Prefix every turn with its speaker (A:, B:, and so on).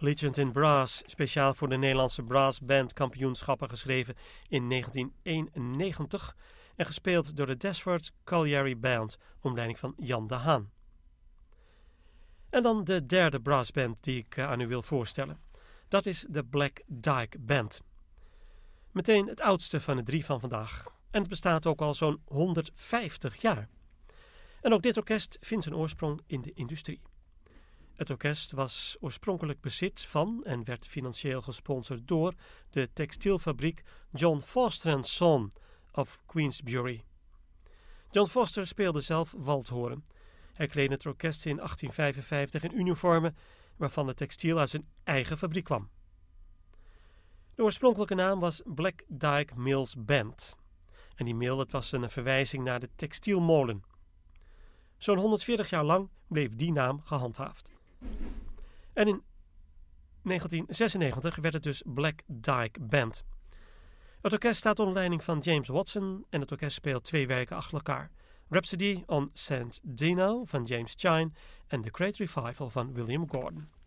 A: Legend in Brass, speciaal voor de Nederlandse brassbandkampioenschappen geschreven in 1991 en gespeeld door de Dashford Colliery Band onder leiding van Jan de Haan. En dan de derde brassband die ik aan u wil voorstellen. Dat is de Black Dyke Band. Meteen het oudste van de drie van vandaag. En het bestaat ook al zo'n 150 jaar. En ook dit orkest vindt zijn oorsprong in de industrie. Het orkest was oorspronkelijk bezit van en werd financieel gesponsord door de textielfabriek John Foster & Son of Queensbury. John Foster speelde zelf waldhoren. Hij kleedde het orkest in 1855 in uniformen waarvan de textiel uit zijn eigen fabriek kwam. De oorspronkelijke naam was Black Dyke Mills Band. En die mill, dat was een verwijzing naar de textielmolen. Zo'n 140 jaar lang bleef die naam gehandhaafd. En in 1996 werd het dus Black Dyke Band. Het orkest staat onder leiding van James Watson en het orkest speelt 2 werken achter elkaar. Rhapsody on St. Dino van James Chine en The Great Revival van William Gordon.